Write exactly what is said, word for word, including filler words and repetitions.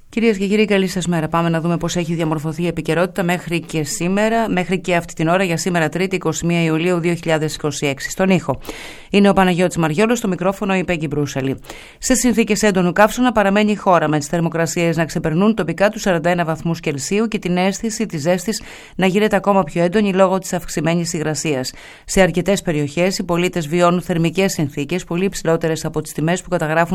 Κυρίες και κύριοι, καλή σας μέρα. Πάμε να δούμε πώς έχει διαμορφωθεί η επικαιρότητα μέχρι και σήμερα, μέχρι και αυτή την ώρα για σήμερα Τρίτη, εικοστή πρώτη Ιουλίου δύο χιλιάδες είκοσι έξι. Στον ήχο είναι ο Παναγιώτης Μαριόλος, στο μικρόφωνο η Πέγγι Μπρούσαλη. Σε συνθήκες έντονου καύσωνα παραμένει η χώρα, με τις θερμοκρασίες να ξεπερνούν τοπικά τους σαράντα ένα βαθμούς Κελσίου και την αίσθηση της ζέστης να γίνεται ακόμα πιο έντονη λόγω της αυξημένης υγρασίας. Σε αρκετές περιοχές οι πολίτες βιώνουν θερμικές συνθήκες πολύ υψηλότερες από τις τιμές που καταγράφουν